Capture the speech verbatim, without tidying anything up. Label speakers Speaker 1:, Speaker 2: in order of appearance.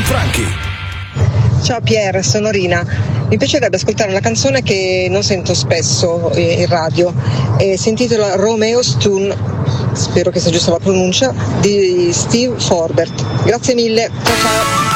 Speaker 1: Franchi.
Speaker 2: Ciao Pier, sono Rina. Mi piacerebbe ascoltare una canzone che non sento spesso in radio e si intitola Romeo's Tune, spero che sia giusta la pronuncia, di Steve Forbert. Grazie mille, ciao ciao.